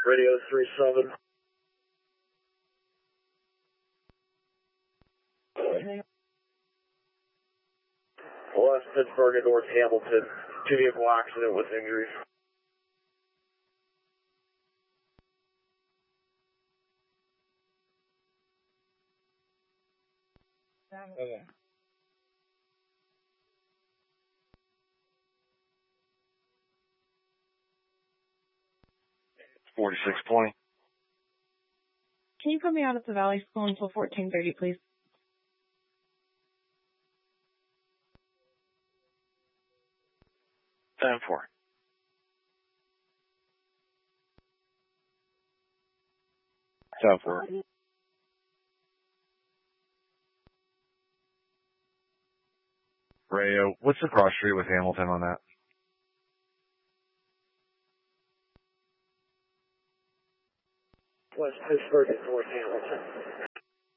Radio 37. West Pittsburgh and North Hamilton. 2-vehicle accident with injuries. Okay. It's 4620. Can you put me out at the Valley School until 14:30, please? 10-4. Radio, what's the cross street with Hamilton on that? West Pittsburgh and North Hamilton.